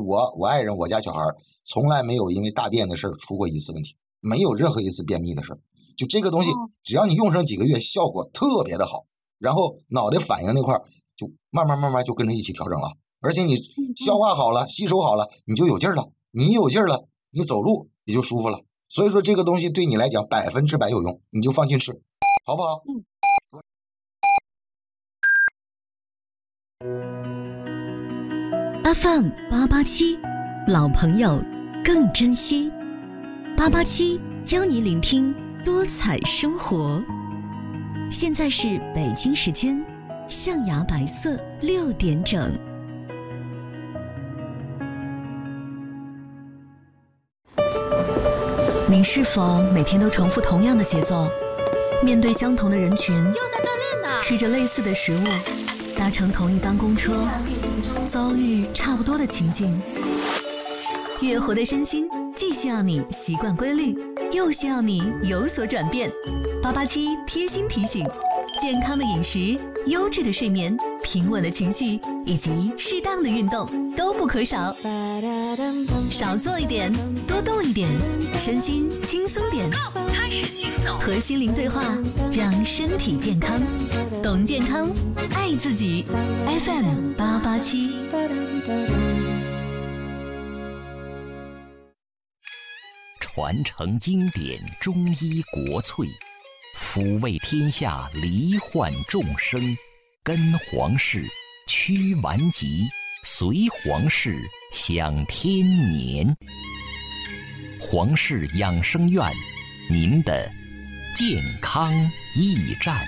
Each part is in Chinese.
我爱人我家小孩从来没有因为大便的事出过一次问题，没有任何一次便秘的事。就这个东西只要你用上几个月，效果特别的好，然后脑袋反应那块就慢慢就跟着一起调整了，而且你消化好了，吸收好了，你就有劲儿了，你有劲儿了，你走路也就舒服了。所以说这个东西对你来讲100%有用，你就放心吃，好不好 ？FM 887，老朋友更珍惜。887教你聆听多彩生活。现在是北京时间象牙白色6点整。你是否每天都重复同样的节奏，面对相同的人群， 又在锻炼呢？ 吃着类似的食物，搭乘同一班公车，遭遇差不多的情境？月活的身心既需要你习惯规律，又需要你有所转变。887贴心提醒：健康的饮食、优质的睡眠、平稳的情绪以及适当的运动都不可少。少做一点，多动一点，身心轻松点。 开始行走， 和心灵对话，让身体健康。懂健康，爱自己。FM 887。 传承经典中医国粹，抚慰天下罹患众生，跟皇室驱顽疾，随皇室享天年。皇室养生院，您的健康驿站。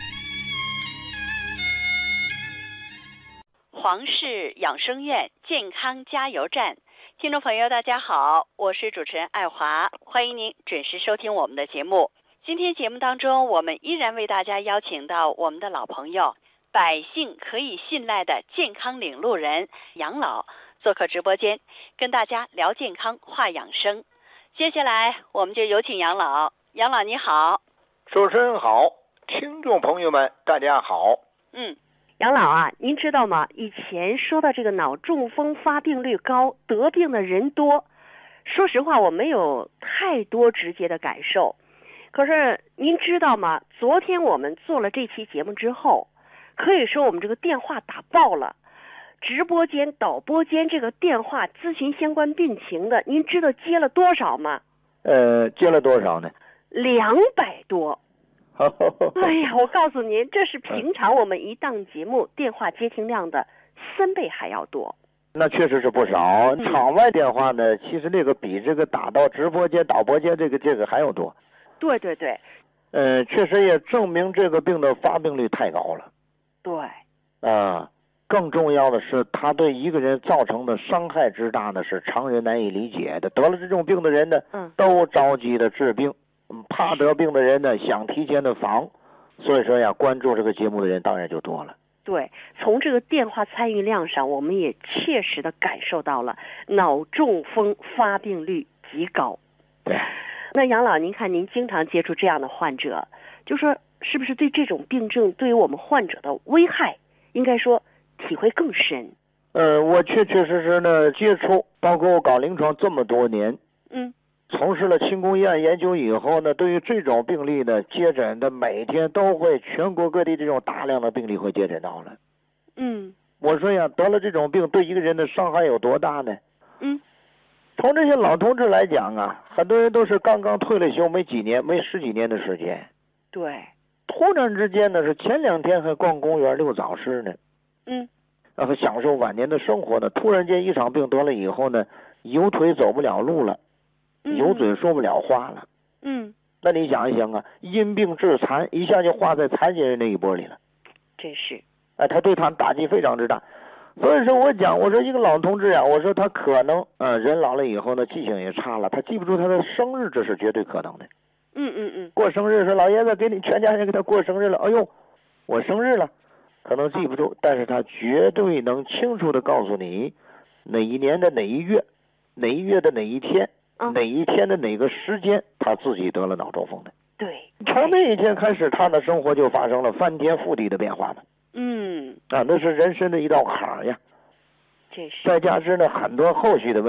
皇氏养生院健康加油站，听众朋友大家好，我是主持人爱华，欢迎您准时收听我们的节目。今天节目当中，我们依然为大家邀请到我们的老朋友，百姓可以信赖的健康领路人杨老做客直播间，跟大家聊健康话养生。接下来我们就有请杨老。杨老你好。 主持人好，听众朋友们大家好。 杨老啊，您知道吗？以前说到这个脑中风发病率高，得病的人多，说实话我没有太多直接的感受。可是您知道吗？昨天我们做了这期节目之后，可以说我们这个电话打爆了，直播间、导播间这个电话咨询相关病情的，您知道接了多少吗？ 接了多少呢 ？200多。哎呀，我告诉您，这是平常我们一档节目电话接听量的3倍还要多。 那确实是不少。场外电话呢，其实那个比这个打到直播间、导播间这个还要多。 对。 确实也证明这个病的发病率太高了。 对。 更重要的是，它对一个人造成的伤害之大呢，是常人难以理解的。得了这种病的人呢，都着急的治病。怕得病的人呢，想提前的防，所以说呀，关注这个节目的人当然就多了。 对，从这个电话参与量上，我们也切实的感受到了脑中风发病率极高。 对。 那杨老，您看您经常接触这样的患者，就说是不是对这种病症对于我们患者的危害，应该说体会更深？ 我确实呢接触，包括我搞临床这么多年，从事了轻宫医案研究以后呢，对于这种病例呢，接诊的每天都会全国各地这种大量的病例会接诊到了。我说呀，得了这种病对一个人的伤害有多大呢？从这些老同志来讲啊，很多人都是刚刚退了休没几年，没10几年的时间。 对。 突然之间呢，是前2天还逛公园遛早市呢，然后享受晚年的生活呢，突然间一场病得了以后呢，有腿走不了路了，有嘴说不了话了。那你想一想啊，因病致残，一下就划在残疾人那一波里了。 真是。 他对他打击非常之大。所以说我说一个老同志啊，我说他可能人老了以后呢，记性也差了，他记不住他的生日，这是绝对可能的。过生日说老爷子给你全家人给他过生日了，哎呦，我生日了，可能记不住，但是他绝对能清楚的告诉你哪一年的哪一月，哪一月的哪一天，哪一天的哪个时间他自己得了脑中风的。 对。 从那一天开始，他的生活就发生了翻天覆地的变化了。那是人生的一道坎儿呀。 这是。 再加之呢很多后续的问题。